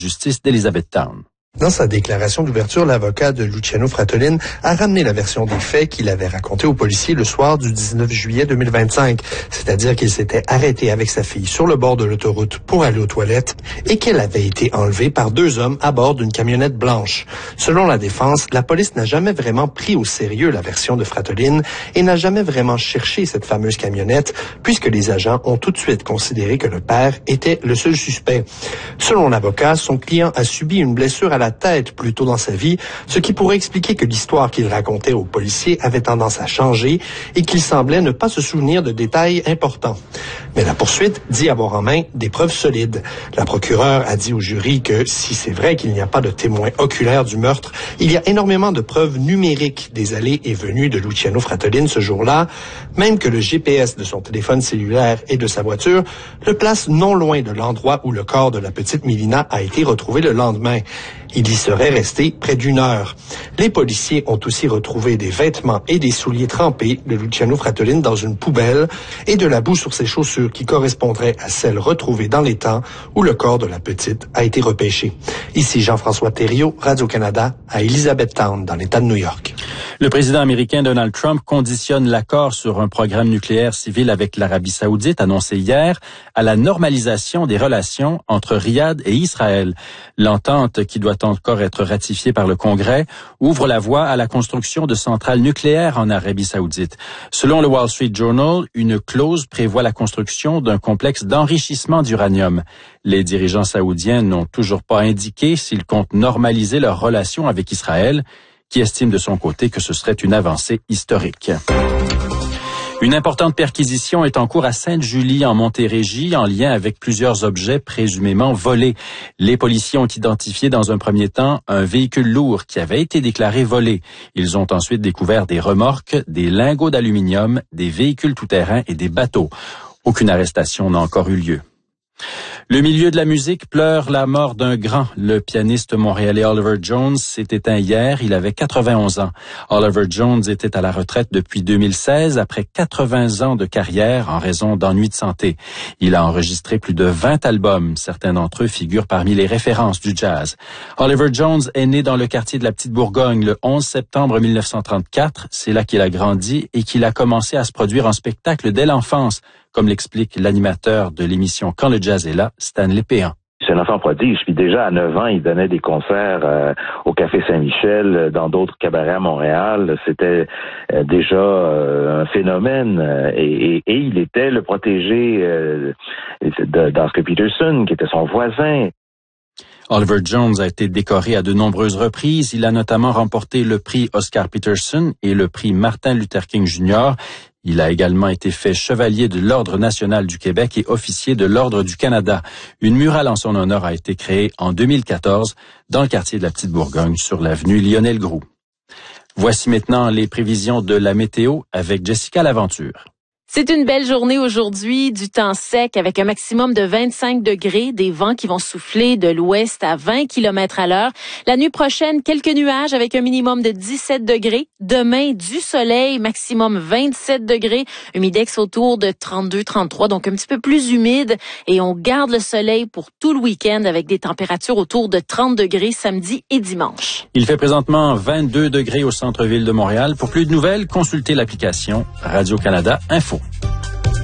justice d'Elizabethtown. Dans sa déclaration d'ouverture, l'avocat de Luciano Fratellin a ramené la version des faits qu'il avait raconté aux policiers le soir du 19 juillet 2025, c'est-à-dire qu'il s'était arrêté avec sa fille sur le bord de l'autoroute pour aller aux toilettes et qu'elle avait été enlevée par deux hommes à bord d'une camionnette blanche. Selon la défense, la police n'a jamais vraiment pris au sérieux la version de Fratellin et n'a jamais vraiment cherché cette fameuse camionnette, puisque les agents ont tout de suite considéré que le père était le seul suspect. Selon l'avocat, son client a subi une blessure à la tête plus tôt dans sa vie, ce qui pourrait expliquer que l'histoire qu'il racontait aux policiers avait tendance à changer et qu'il semblait ne pas se souvenir de détails importants. Mais la poursuite dit avoir en main des preuves solides. La procureure a dit au jury que si c'est vrai qu'il n'y a pas de témoins oculaires du meurtre, il y a énormément de preuves numériques des allées et venues de Luciano Fratellin ce jour-là, même que le GPS de son téléphone cellulaire et de sa voiture le place non loin de l'endroit où le corps de la petite Milina a été retrouvé le lendemain. Il y serait resté près d'une heure. Les policiers ont aussi retrouvé des vêtements et des souliers trempés de Luciano Fratellin dans une poubelle et de la boue sur ses chaussures qui correspondrait à celles retrouvées dans les temps où le corps de la petite a été repêché. Ici Jean-François Thériault, Radio-Canada, à Elizabethtown, dans l'État de New York. Le président américain Donald Trump conditionne l'accord sur un programme nucléaire civil avec l'Arabie saoudite, annoncé hier, à la normalisation des relations entre Riyad et Israël. L'entente, qui doit encore être ratifiée par le Congrès, ouvre la voie à la construction de centrales nucléaires en Arabie saoudite. Selon le Wall Street Journal, une clause prévoit la construction d'un complexe d'enrichissement d'uranium. Les dirigeants saoudiens n'ont toujours pas indiqué s'ils comptent normaliser leurs relations avec Israël, qui estime de son côté que ce serait une avancée historique. Une importante perquisition est en cours à Sainte-Julie, en Montérégie, en lien avec plusieurs objets présumément volés. Les policiers ont identifié dans un premier temps un véhicule lourd qui avait été déclaré volé. Ils ont ensuite découvert des remorques, des lingots d'aluminium, des véhicules tout-terrain et des bateaux. Aucune arrestation n'a encore eu lieu. Le milieu de la musique pleure la mort d'un grand. Le pianiste montréalais Oliver Jones s'est éteint hier. Il avait 91 ans. Oliver Jones était à la retraite depuis 2016 après 80 ans de carrière en raison d'ennuis de santé. Il a enregistré plus de 20 albums. Certains d'entre eux figurent parmi les références du jazz. Oliver Jones est né dans le quartier de la Petite Bourgogne le 11 septembre 1934. C'est là qu'il a grandi et qu'il a commencé à se produire en spectacle dès l'enfance, comme l'explique l'animateur de l'émission Quand le jazz est là, Stanley Péan. C'est un enfant prodige. Puis déjà, à 9 ans, il donnait des concerts au Café Saint-Michel, dans d'autres cabarets à Montréal. C'était déjà un phénomène. Et il était le protégé d'Oscar Peterson, qui était son voisin. Oliver Jones a été décoré à de nombreuses reprises. Il a notamment remporté le prix Oscar Peterson et le prix Martin Luther King Jr. Il a également été fait chevalier de l'Ordre national du Québec et officier de l'Ordre du Canada. Une murale en son honneur a été créée en 2014 dans le quartier de la Petite Bourgogne sur l'avenue Lionel Groulx. Voici maintenant les prévisions de la météo avec Jessica Laventure. C'est une belle journée aujourd'hui, du temps sec avec un maximum de 25 degrés, des vents qui vont souffler de l'ouest à 20 km à l'heure. La nuit prochaine, quelques nuages avec un minimum de 17 degrés. Demain, du soleil, maximum 27 degrés. Humidex autour de 32-33, donc un petit peu plus humide. Et on garde le soleil pour tout le week-end avec des températures autour de 30 degrés samedi et dimanche. Il fait présentement 22 degrés au centre-ville de Montréal. Pour plus de nouvelles, consultez l'application Radio-Canada Info.